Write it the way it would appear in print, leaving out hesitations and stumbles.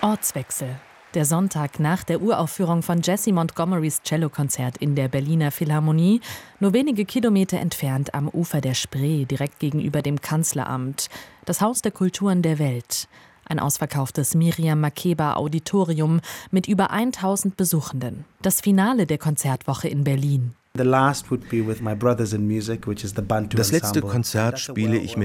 Ortswechsel. Der Sonntag nach der Uraufführung von Jessie Montgomerys Cellokonzert in der Berliner Philharmonie, nur wenige Kilometer entfernt am Ufer der Spree, direkt gegenüber dem Kanzleramt, das Haus der Kulturen der Welt. Ein ausverkauftes Miriam Makeba Auditorium mit über 1000 Besuchenden. Das Finale der Konzertwoche in Berlin. Das letzte Konzert spiele ich mit